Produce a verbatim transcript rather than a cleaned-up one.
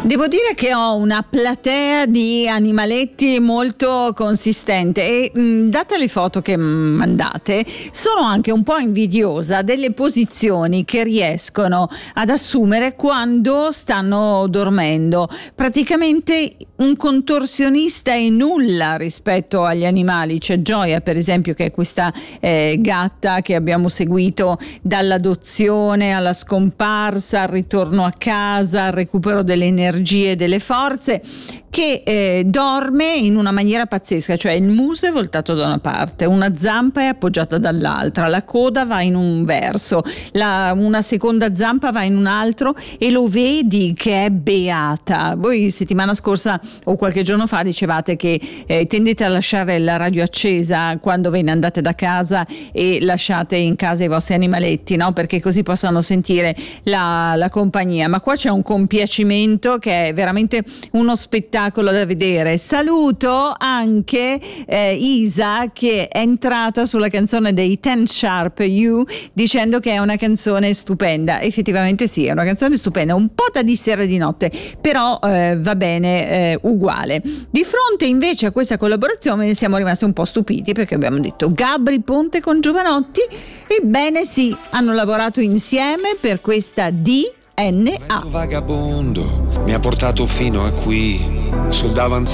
Devo dire che ho una platea di animaletti molto consistente e mh, date le foto che mandate, sono anche un po' invidiosa delle posizioni che riescono ad assumere quando stanno dormendo. Praticamente un contorsionista e nulla rispetto agli animali. C'è Gioia, per esempio, che è questa eh, gatta che abbiamo seguito dall'adozione alla scomparsa, al ritorno a casa, al recupero delle energie e delle forze, che eh, dorme in una maniera pazzesca, cioè il muso è voltato da una parte, una zampa è appoggiata dall'altra, la coda va in un verso, la, una seconda zampa va in un altro e lo vedi che è beata. Voi settimana scorsa o qualche giorno fa dicevate che eh, tendete a lasciare la radio accesa quando ve ne andate da casa e lasciate in casa i vostri animaletti, no? Perché così possano sentire la, la compagnia. Ma qua c'è un compiacimento che è veramente uno spettacolo da vedere. Saluto anche eh, Isa, che è entrata sulla canzone dei Ten Sharp You dicendo che è una canzone stupenda. Effettivamente sì, è una canzone stupenda, un po' da di sera e di notte, però eh, va bene eh, uguale. Di fronte invece a questa collaborazione siamo rimasti un po' stupiti, perché abbiamo detto Gabry Ponte con Jovanotti. Ebbene sì, hanno lavorato insieme per questa D N A. Vento vagabondo mi ha portato fino a qui sul davanzale.